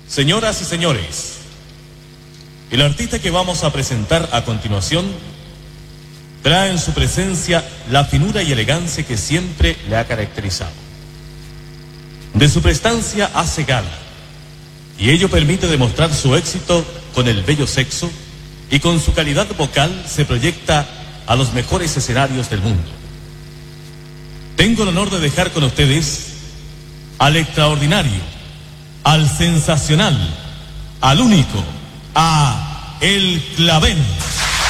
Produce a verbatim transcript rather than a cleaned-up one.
Señoras y señores, el artista que vamos a presentar a continuación trae en su presencia la finura y elegancia que siempre le ha caracterizado. De su prestancia hace gala, y ello permite demostrar su éxito con el bello sexo, y con su calidad vocal se proyecta a los mejores escenarios del mundo. Tengo el honor de dejar con ustedes al extraordinario, al sensacional, al único, a El Clavel.